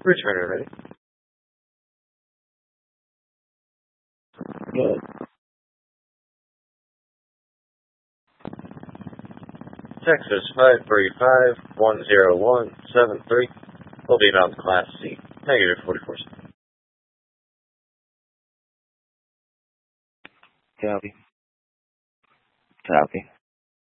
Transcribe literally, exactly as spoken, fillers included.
Returner ready. Good. Texas five three five one zero one seven three. Will be bound to Class C. Negative forty-four. Copy. Copy.